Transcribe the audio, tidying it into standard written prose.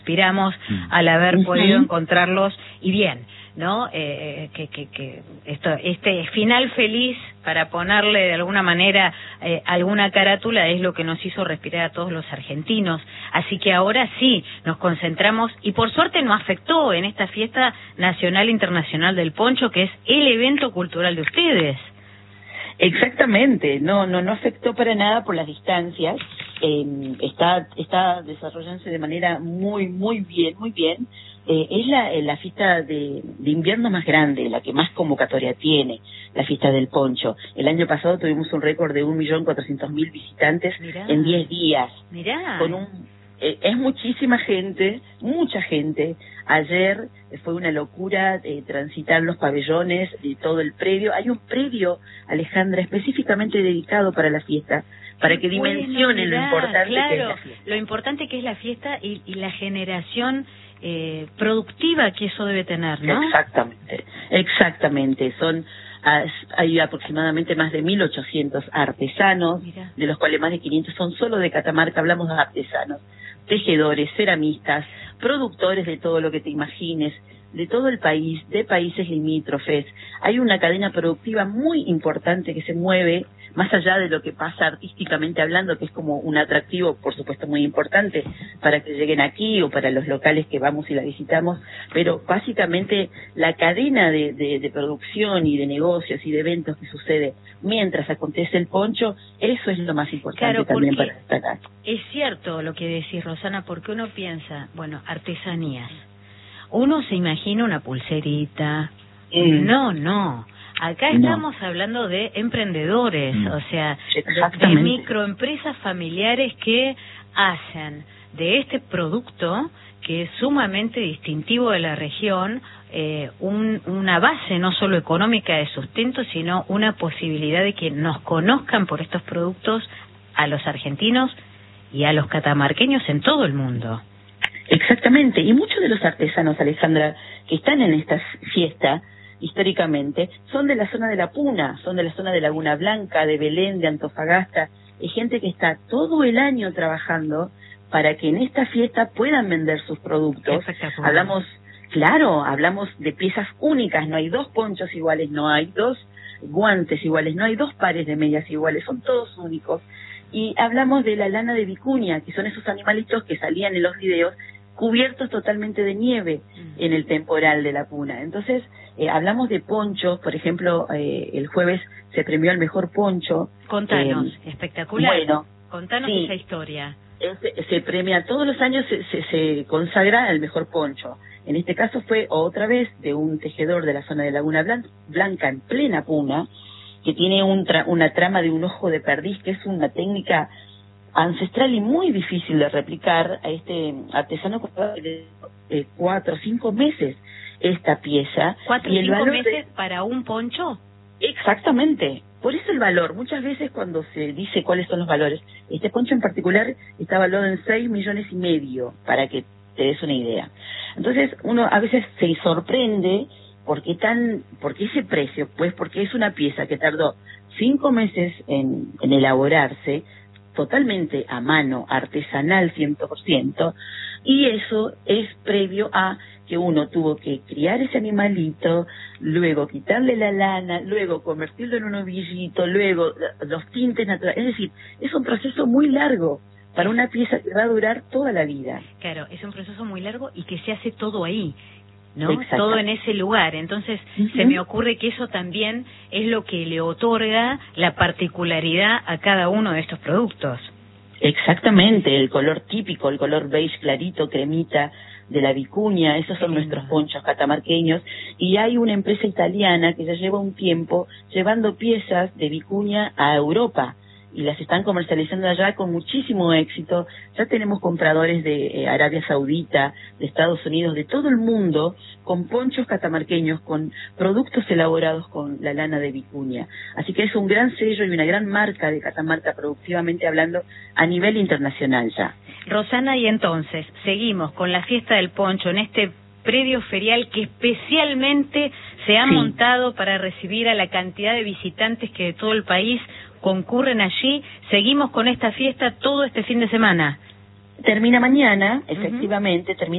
Aspiramos al haber podido encontrarlos y bien, ¿no? Este final feliz, para ponerle de alguna manera alguna carátula, es lo que nos hizo respirar a todos los argentinos. Así que ahora sí nos concentramos, y por suerte no afectó en esta fiesta nacional e internacional del poncho, que es el evento cultural de ustedes. Exactamente, no afectó para nada por las distancias. Está desarrollándose de manera muy bien. Es la fiesta de invierno más grande, la que más convocatoria tiene, la fiesta del poncho. El año pasado tuvimos un récord de 1.400.000 visitantes. Mirá, en 10 días. Mirá. Es muchísima gente, mucha gente. Ayer fue una locura transitar los pabellones y todo el predio. Hay un predio, Alejandra, específicamente dedicado para la fiesta, para que dimensionen lo importante que es la fiesta. Lo importante que es la fiesta y la generación productiva que eso debe tener, ¿no? Exactamente. Hay aproximadamente más de 1.800 artesanos, Mirá, de los cuales más de 500 son solo de Catamarca. Hablamos de artesanos, tejedores, ceramistas, productores de todo lo que te imagines, de todo el país, de países limítrofes. Hay una cadena productiva muy importante que se mueve más allá de lo que pasa artísticamente hablando, que es como un atractivo, por supuesto, muy importante para que lleguen aquí o para los locales que vamos y la visitamos, pero básicamente la cadena de producción y de negocios y de eventos que sucede mientras acontece el poncho, eso es lo más importante también para destacar. Es cierto lo que decís, Rosana, porque uno piensa, bueno, artesanías. Uno se imagina una pulserita. No. Acá estamos hablando de emprendedores, o sea, de microempresas familiares que hacen de este producto, que es sumamente distintivo de la región, una base no solo económica de sustento, sino una posibilidad de que nos conozcan por estos productos a los argentinos y a los catamarqueños en todo el mundo. Exactamente, y muchos de los artesanos, Alejandra, que están en esta fiesta, históricamente, son de la zona de la Puna, son de la zona de Laguna Blanca, de Belén, de Antofagasta. Es gente que está todo el año trabajando para que en esta fiesta puedan vender sus productos. Hablamos de piezas únicas, no hay dos ponchos iguales, no hay dos guantes iguales, no hay dos pares de medias iguales, son todos únicos. Y hablamos de la lana de vicuña, que son esos animalitos que salían en los videos, cubiertos totalmente de nieve en el temporal de la Puna. Entonces, hablamos de ponchos, por ejemplo, el jueves se premió al mejor poncho. Contanos, espectacular. Bueno, contanos esa historia. Se premia, todos los años se consagra al mejor poncho. En este caso fue otra vez de un tejedor de la zona de Laguna Blanca, en plena Puna, que tiene una trama de un ojo de perdiz, que es una técnica ancestral y muy difícil de replicar. A este artesano costaba de 4 o 5 meses esta pieza. 4 o 5 meses para un poncho. Exactamente. Por eso el valor. Muchas veces cuando se dice cuáles son los valores, este poncho en particular está valuado en 6,5 millones, para que te des una idea. Entonces uno a veces se sorprende ¿por qué ese precio? Pues porque es una pieza que tardó 5 meses en elaborarse, totalmente a mano, artesanal 100%, y eso es previo a que uno tuvo que criar ese animalito, luego quitarle la lana, luego convertirlo en un ovillito, luego los tintes naturales. Es decir, es un proceso muy largo para una pieza que va a durar toda la vida. Claro, es un proceso muy largo y que se hace todo ahí, ¿no? Todo en ese lugar. Entonces, se me ocurre que eso también es lo que le otorga la particularidad a cada uno de estos productos. Exactamente, el color típico, el color beige clarito, cremita de la vicuña, esos son nuestros ponchos catamarqueños, y hay una empresa italiana que ya lleva un tiempo llevando piezas de vicuña a Europa, y las están comercializando allá con muchísimo éxito. Ya tenemos compradores de Arabia Saudita, de Estados Unidos, de todo el mundo, con ponchos catamarqueños, con productos elaborados con la lana de vicuña. Así que es un gran sello y una gran marca de Catamarca, productivamente hablando, a nivel internacional ya. Rosana, y entonces, seguimos con la fiesta del poncho en este predio ferial que especialmente se ha montado para recibir a la cantidad de visitantes que de todo el país concurren allí. Seguimos con esta fiesta todo este fin de semana. Termina mañana, efectivamente, termina